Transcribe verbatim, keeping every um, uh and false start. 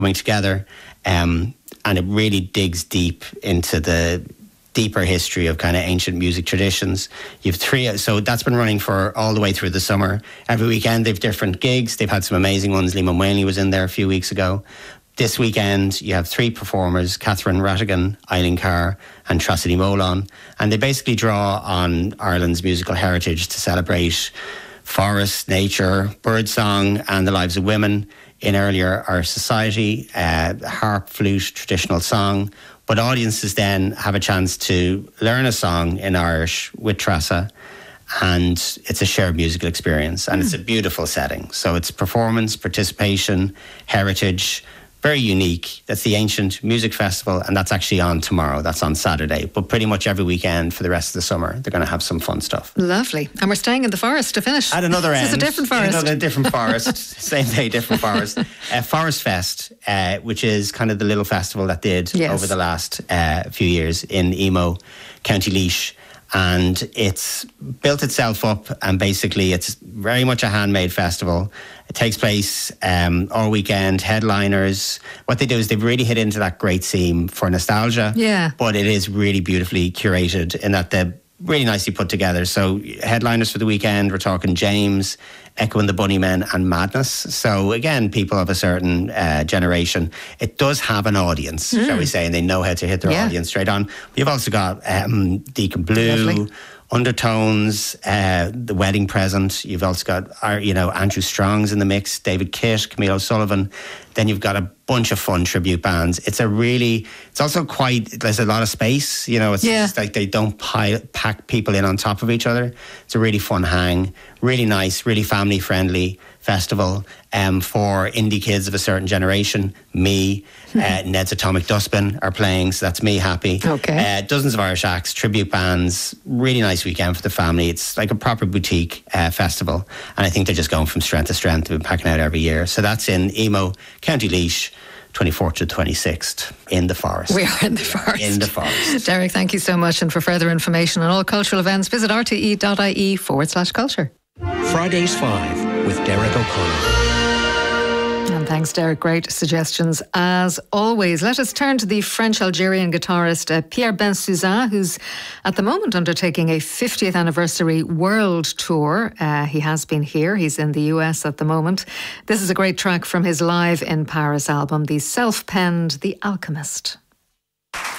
coming together. Um, and it really digs deep into the deeper history of kind of ancient music traditions. You've three, so that's been running for all the way through the summer. Every weekend they've different gigs. They've had some amazing ones. Liam Whaley was in there a few weeks ago. This weekend you have three performers, Catherine Rattigan, Eileen Carr and Tracity Molon, and they basically draw on Ireland's musical heritage to celebrate forest, nature, birdsong and the lives of women in earlier our society, uh, harp, flute, traditional song. But audiences then have a chance to learn a song in Irish with Trasa, and it's a shared musical experience, and mm. it's a beautiful setting. So it's performance, participation, heritage, very unique. That's the Ancient Music Festival, and that's actually on tomorrow. That's on Saturday. But pretty much every weekend for the rest of the summer, they're going to have some fun stuff. Lovely. And we're staying in the forest to finish. At another end. This is a different forest. Another different forest. Same day, different forest. Uh, Forest Fest, uh, which is kind of the little festival that did yes. over the last uh, few years in Emo, County Laois. And it's built itself up, and basically it's very much a handmade festival. It takes place um, all weekend, headliners. What they do is they've really hit into that great theme for nostalgia. Yeah. But it is really beautifully curated in that they're really nicely put together. So headliners for the weekend, we're talking James, Echo and the Bunnymen and Madness. So again, people of a certain uh, generation. It does have an audience, mm. shall we say, and they know how to hit their yeah. audience straight on. You've also got um, Deacon Blue, Lovely. Undertones, uh, The Wedding Present. You've also got, uh, you know, Andrew Strong's in the mix, David Kitt, Camille O'Sullivan. Then you've got a bunch of fun tribute bands. It's a really, it's also quite, there's a lot of space. You know, it's yeah. just like they don't pile, pack people in on top of each other. It's a really fun hang, really nice, really family friendly festival um, for indie kids of a certain generation. Me, uh, Ned's Atomic Dustbin are playing, so that's me happy. Okay. Uh, dozens of Irish acts, tribute bands, really nice weekend for the family. It's like a proper boutique uh, festival, and I think they're just going from strength to strength. They've been packing out every year. So that's in Emo, County Laois, twenty-fourth to twenty-sixth, in the forest. We are in the forest. In the forest. Derek, thank you so much. And for further information on all cultural events, visit rte.ie forward slash culture. Fridays five with Derek O'Connor. And thanks, Derek. Great suggestions as always. Let us turn to the French-Algerian guitarist uh, Pierre Bensoussan, who's at the moment undertaking a fiftieth anniversary world tour. Uh, he has been here. He's in the U S at the moment. This is a great track from his Live in Paris album, the self-penned The Alchemist.